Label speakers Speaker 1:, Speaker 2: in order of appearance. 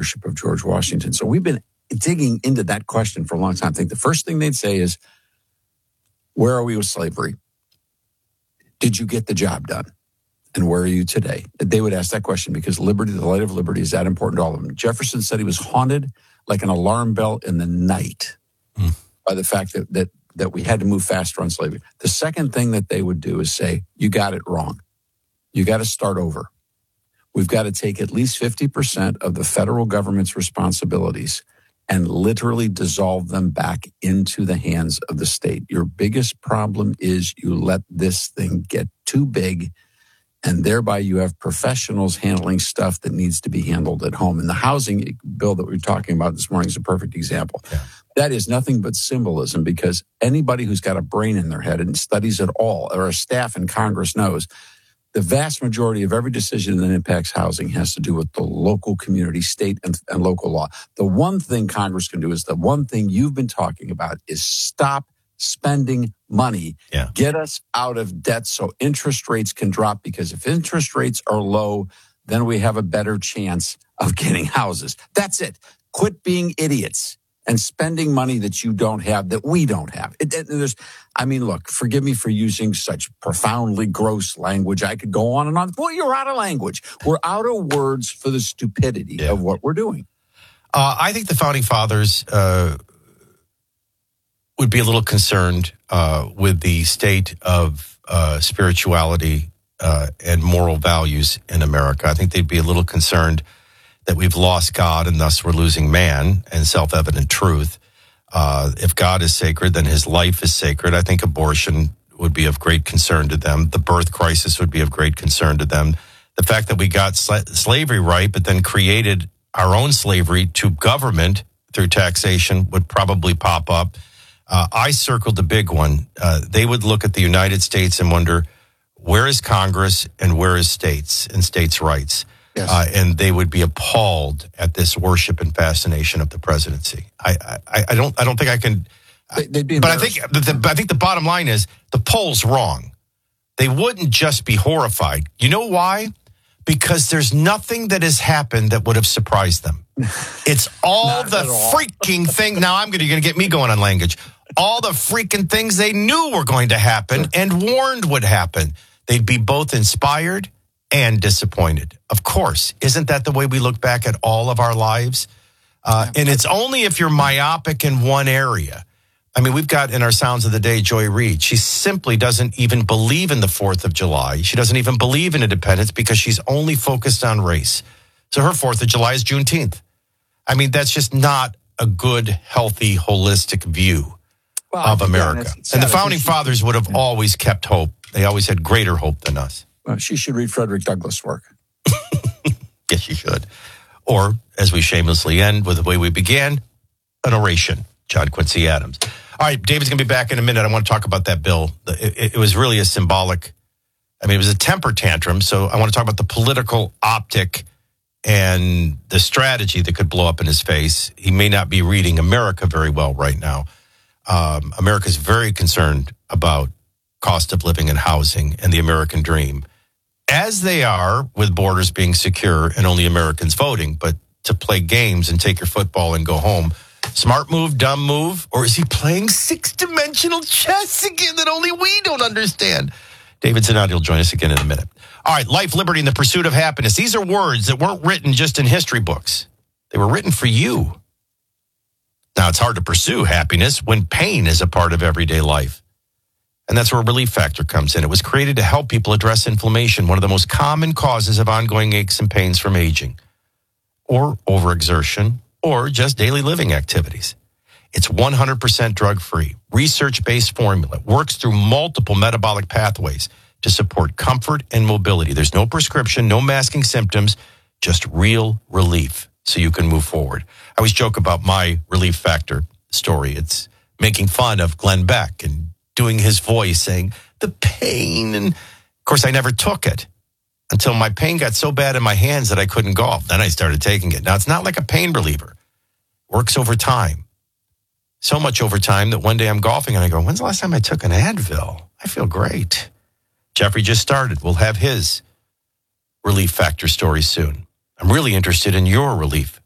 Speaker 1: leadership of George Washington. So we've been digging into that question for a long time. I think the first thing they'd say is, where are we with slavery? Did you get the job done? And where are you today? They would ask that question because liberty, the light of liberty, is that important to all of them. Jefferson said he was haunted like an alarm bell in the night by the fact that we had to move faster on slavery. The second thing that they would do is say, you got it wrong. You got to start over. We've got to take at least 50% of the federal government's responsibilities and literally dissolve them back into the hands of the state. Your biggest problem is you let this thing get too big, and thereby you have professionals handling stuff that needs to be handled at home. And the housing bill that we're talking about this morning is a perfect example. Yeah. That is nothing but symbolism, because anybody who's got a brain in their head and studies it all, or a staff in Congress, knows the vast majority of every decision that impacts housing has to do with the local community, state, and local law. The one thing Congress can do is the one thing you've been talking about is stop spending money. Yeah. Get us out of debt so interest rates can drop, because if interest rates are low, then we have a better chance of getting houses. That's it. Quit being idiots and spending money that you don't have, that we don't have. Look, forgive me for using such profoundly gross language. I could go on and on. Boy, you're out of language. We're out of words for the stupidity of what we're doing.
Speaker 2: I think the Founding Fathers would be a little concerned with the state of spirituality and moral values in America. I think they'd be a little concerned that we've lost God and thus we're losing man and self-evident truth. If God is sacred, then his life is sacred. I think abortion would be of great concern to them. The birth crisis would be of great concern to them. The fact that we got slavery right, but then created our own slavery to government through taxation would probably pop up. I circled the big one. They would look at the United States and wonder, where is Congress and where is states and states' rights? Yes. And they would be appalled at this worship and fascination of the presidency. I don't think I can.
Speaker 1: They'd be
Speaker 2: but I think the bottom line is the poll's wrong. They wouldn't just be horrified. You know why? Because there's nothing that has happened that would have surprised them. It's all the freaking thing. Now you're going to get me going on language. All the freaking things they knew were going to happen and warned would happen. They'd be both inspired and disappointed. Of course. Isn't that the way we look back at all of our lives? And it's only if you're myopic in one area. I mean, we've got in our Sounds of the Day, Joy Reid. She simply doesn't even believe in the 4th of July. She doesn't even believe in independence because she's only focused on race. So her 4th of July is Juneteenth. I mean, that's just not a good, healthy, holistic view of America. And the Founding Fathers would have always kept hope. They always had greater hope than us.
Speaker 1: Well, she should read Frederick Douglass' work.
Speaker 2: Yes, she should. Or, as we shamelessly end with the way we began, an oration, John Quincy Adams. All right, David's going to be back in a minute. I want to talk about that bill. It was really a symbolic, it was a temper tantrum. So I want to talk about the political optic and the strategy that could blow up in his face. He may not be reading America very well right now. America's very concerned about cost of living and housing and the American dream, as they are with borders being secure and only Americans voting. But to play games and take your football and go home, smart move, dumb move, or is he playing six-dimensional chess again that only we don't understand? David Zanotti will join us again in a minute. All right, life, liberty, and the pursuit of happiness. These are words that weren't written just in history books. They were written for you. Now, it's hard to pursue happiness when pain is a part of everyday life. And that's where Relief Factor comes in. It was created to help people address inflammation, one of the most common causes of ongoing aches and pains from aging, or overexertion, or just daily living activities. It's 100% drug-free, research-based formula. It works through multiple metabolic pathways to support comfort and mobility. There's no prescription, no masking symptoms, just real relief so you can move forward. I always joke about my Relief Factor story. It's making fun of Glenn Beck and doing his voice saying, the pain. And, of course, I never took it until my pain got so bad in my hands that I couldn't golf. Then I started taking it. Now, it's not like a pain reliever. It works over time. So much over time that one day I'm golfing and I go, when's the last time I took an Advil? I feel great. Jeffrey just started. We'll have his Relief Factor story soon. I'm really interested in your Relief